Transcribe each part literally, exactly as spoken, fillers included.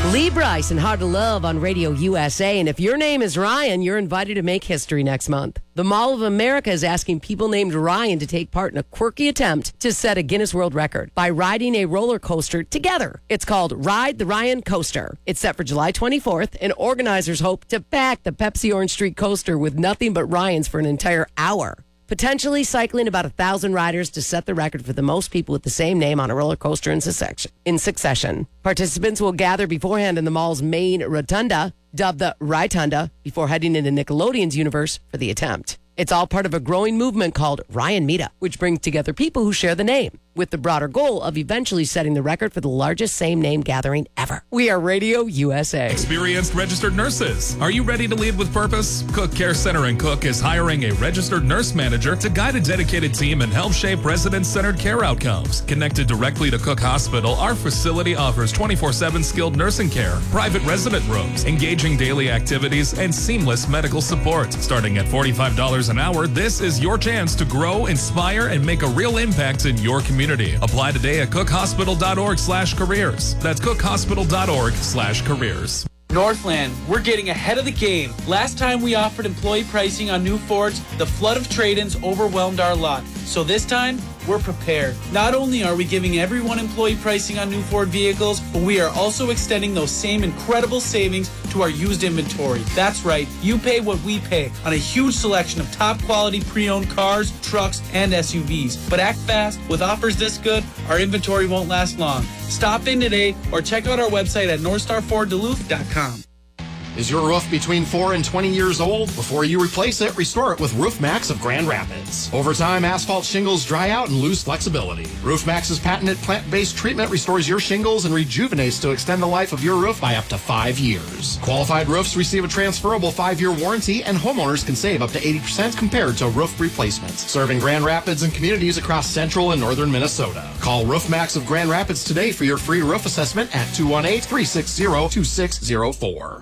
Lee Bryce and Hard to Love on Radio U S A. And if your name is Ryan, you're invited to make history next month. The Mall of America is asking people named Ryan to take part in a quirky attempt to set a Guinness World Record by riding a roller coaster together. It's called Ride the Ryan Coaster. It's set for July twenty-fourth, and organizers hope to pack the Pepsi Orange Street coaster with nothing but Ryans for an entire hour. Potentially cycling about a thousand riders to set the record for the most people with the same name on a roller coaster in succession. In succession. Participants will gather beforehand in the mall's main rotunda, dubbed the Rytunda, before heading into Nickelodeon's universe for the attempt. It's all part of a growing movement called Ryan Meetup, which brings together people who share the name, with the broader goal of eventually setting the record for the largest same-name gathering ever. We are Radio U S A. Experienced registered nurses. Are you ready to lead with purpose? Cook Care Center in Cook is hiring a registered nurse manager to guide a dedicated team and help shape resident-centered care outcomes. Connected directly to Cook Hospital, our facility offers twenty-four seven skilled nursing care, private resident rooms, engaging daily activities, and seamless medical support. Starting at forty-five dollars an hour, this is your chance to grow, inspire, and make a real impact in your community. Apply today at cookhospital.org slash careers. That's cookhospital.org slash careers. Northland, we're getting ahead of the game. Last time we offered employee pricing on new Fords, the flood of trade-ins overwhelmed our lot. So this time, we're prepared. Not only are we giving everyone employee pricing on new Ford vehicles, but we are also extending those same incredible savings to our used inventory. That's right, you pay what we pay on a huge selection of top quality pre-owned cars, trucks, and S U Vs. But act fast. With offers this good, our inventory won't last long. Stop in today or check out our website at north star ford duluth dot com. Is your roof between four and twenty years old? Before you replace it, restore it with Roof Max of Grand Rapids. Over time, asphalt shingles dry out and lose flexibility. Roof Max's patented plant-based treatment restores your shingles and rejuvenates to extend the life of your roof by up to five years. Qualified roofs receive a transferable five-year warranty, and homeowners can save up to eighty percent compared to roof replacements. Serving Grand Rapids and communities across central and northern Minnesota. Call Roof Max of Grand Rapids today for your free roof assessment at two one eight, three six zero, two six zero four.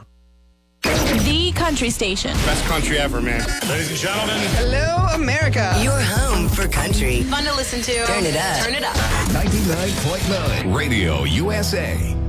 The country station. Best country ever, man. Ladies and gentlemen. Hello, America. Your home for country. Fun to listen to. Turn it up. Turn it up. ninety-nine point nine Radio U S A.